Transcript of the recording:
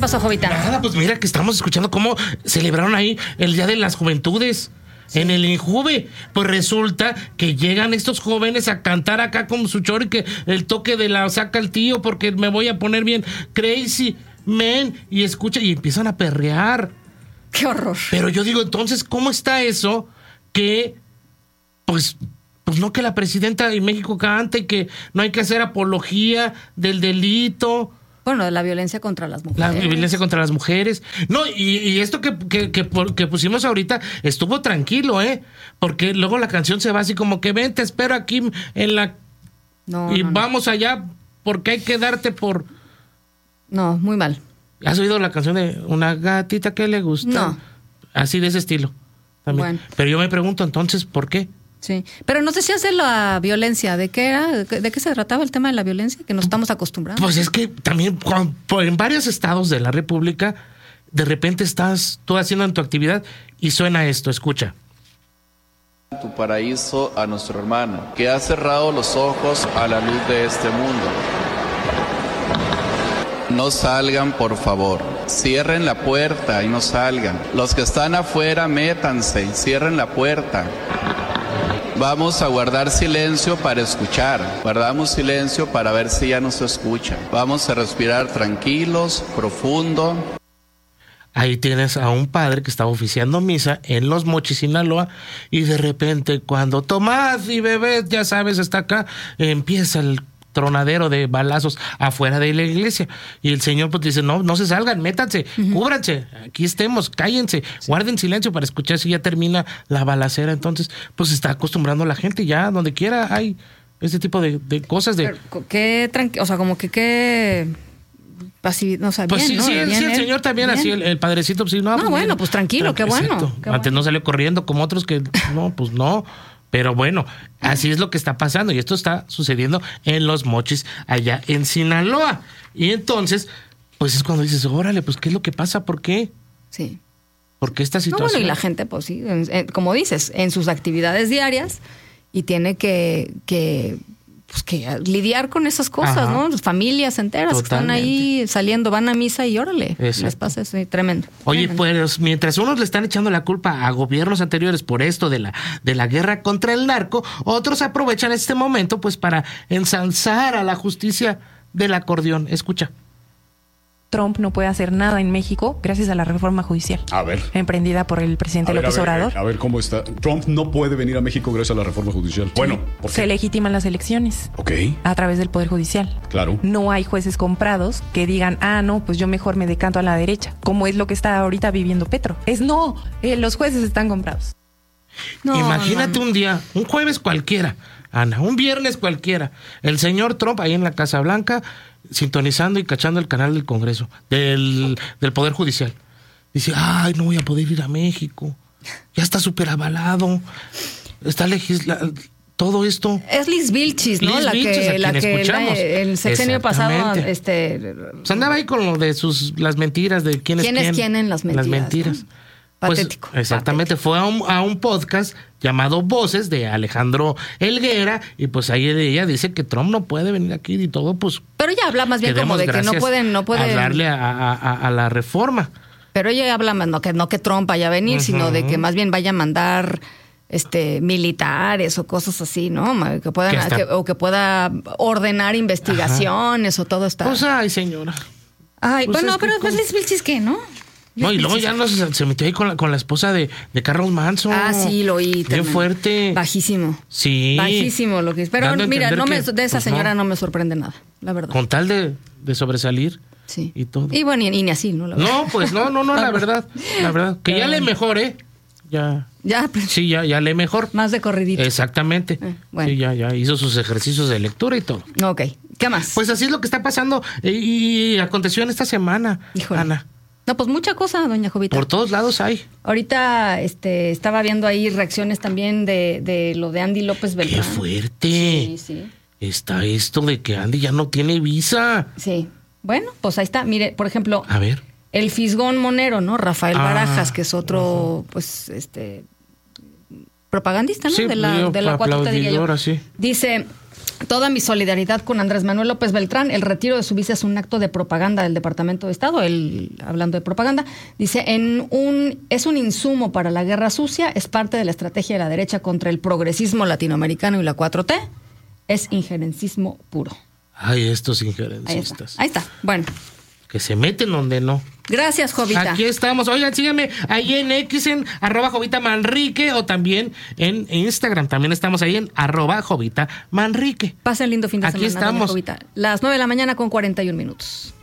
pasó, Jovita? Nada, pues mira que estamos escuchando cómo celebraron ahí el Día de las Juventudes. Sí. En el Injuve. Pues resulta que llegan estos jóvenes a cantar acá como su chori, que el toque de la saca el tío porque me voy a poner bien crazy, man. Y escucha, y empiezan a perrear. ¡Qué horror! Pero yo digo, entonces, ¿cómo está eso? Que, pues no, que la presidenta de México cante y que no hay que hacer apología del delito. Bueno, de la violencia contra las mujeres. La violencia contra las mujeres. No, y esto que pusimos ahorita estuvo tranquilo, porque luego la canción se va así como que ven, te espero aquí en la... vamos allá porque hay que darte por... No, muy mal. ¿Has oído la canción de Una gatita que le gusta? No. Así de ese estilo. También. Bueno. Pero yo me pregunto entonces, ¿por qué? Sí, pero nos decías de la violencia, ¿de qué era? ¿De qué se trataba el tema de la violencia? Que nos estamos acostumbrando. Pues es que también en varios estados de la República, de repente estás tú haciendo en tu actividad y suena esto, escucha. Tu paraíso a nuestro hermano, que ha cerrado los ojos a la luz de este mundo. No salgan, por favor. Cierren la puerta y no salgan. Los que están afuera, métanse y cierren la puerta. Vamos a guardar silencio para escuchar. Guardamos silencio para ver si ya nos escuchan. Vamos a respirar tranquilos, profundo. Ahí tienes a un padre que estaba oficiando misa en Los Mochis, Sinaloa, y de repente cuando Tomás y bebé, ya sabes, está acá, empieza el tronadero de balazos afuera de la iglesia. Y el señor pues dice, no se salgan, métanse, cúbranse, aquí estemos, cállense, guarden silencio para escuchar si ya termina la balacera. Entonces, pues se está acostumbrando la gente ya, donde quiera hay este tipo de cosas de... O sea, como que qué... pasividad, o sea, pues bien, sí, ¿no? sí, el señor también, bien. Así el padrecito, pues, no, pues, bueno, pues tranquilo, qué bueno. Qué Antes bueno. No salió corriendo como otros que, no, pues no. Pero bueno, así es lo que está pasando y esto está sucediendo en Los Mochis, allá en Sinaloa. Y entonces, pues es cuando dices, órale, pues ¿qué es lo que pasa? ¿Por qué? Sí. ¿Por qué esta situación? No, bueno, y la gente, pues sí, como dices, en sus actividades diarias y tiene que lidiar con esas cosas, ajá, ¿no? Familias enteras totalmente. Que están ahí saliendo, van a misa y órale, exacto. Les pasa eso, tremendo. Oye, tremendo. Pues mientras unos le están echando la culpa a gobiernos anteriores por esto de la guerra contra el narco, otros aprovechan este momento pues para ensalzar a la justicia del acordeón. Escucha. Trump no puede hacer nada en México gracias a la reforma judicial. A ver. Emprendida por el presidente López Obrador. A ver, ¿cómo está? Trump no puede venir a México gracias a la reforma judicial. Sí. Bueno, ¿por qué? Se legitiman las elecciones. Ok. A través del Poder Judicial. Claro. No hay jueces comprados que digan, no, pues yo mejor me decanto a la derecha, como es lo que está ahorita viviendo Petro. Los jueces están comprados. No, imagínate un día, un jueves cualquiera, Ana, un viernes cualquiera, el señor Trump ahí en la Casa Blanca sintonizando y cachando el canal del Congreso, del Poder Judicial. Dice, no voy a poder ir a México. Ya está súper avalado. Está todo esto. Es Liz Vilchis, ¿no? Liz Vilchis, la que el sexenio pasado pues andaba ahí con lo de las mentiras de quién es quién en las mentiras. Las mentiras. ¿No? Patético. Pues, exactamente, fue a un podcast llamado Voces de Alejandro Helguera y pues ahí ella dice que Trump no puede venir aquí y todo, pues... Pero ella habla más bien como de que no pueden hablarle a la reforma. Pero ella habla más, no que Trump vaya a venir, sino de que más bien vaya a mandar militares o cosas así, ¿no? Que pueda ordenar investigaciones o todo está... Pues ay, señora. Ay, pues bueno, pero pues Liz Vilchis, ¿qué, no? No, y luego ya se metió ahí con la esposa de Carlos Manson. Sí, lo oí. Bien fuerte. Bajísimo. Sí. Bajísimo lo que es. Pero mira, de esa señora no me sorprende nada, la verdad. Con tal de sobresalir. Sí. Y todo. Y bueno, y ni así, ¿no? No, pues no, la verdad. La verdad. Que ya lee mejor, Ya. Sí, ya lee mejor. Más de corridito. Exactamente. Bueno. Sí, ya hizo sus ejercicios de lectura y todo. Ok. ¿Qué más? Pues así es lo que está pasando y aconteció en esta semana, híjole. Ana. No, pues mucha cosa, doña Jovita. Por todos lados hay. Ahorita estaba viendo ahí reacciones también de lo de Andy López Beltrán. ¡Qué fuerte! Sí. Está esto de que Andy ya no tiene visa. Sí. Bueno, pues ahí está. Mire, por ejemplo... A ver. El fisgón monero, ¿no? Rafael Barajas, que es otro, pues, propagandista, ¿no? Sí, de la 4T, diría yo. Sí. Dice... Toda mi solidaridad con Andrés Manuel López Beltrán. El retiro de su vice es un acto de propaganda del Departamento de Estado. Él, hablando de propaganda, dice, es un insumo para la guerra sucia, es parte de la estrategia de la derecha contra el progresismo latinoamericano y la 4T. Es injerencismo puro. Ay, estos injerencistas. Ahí está. Bueno. Que se meten donde no. Gracias, Jovita. Aquí estamos. Oigan, síganme ahí en X, en @JovitaManrique, o también en Instagram. También estamos ahí en @JovitaManrique. Pasen lindo fin de semana. Aquí estamos. Jovita. Las 9 de la mañana con 41 minutos.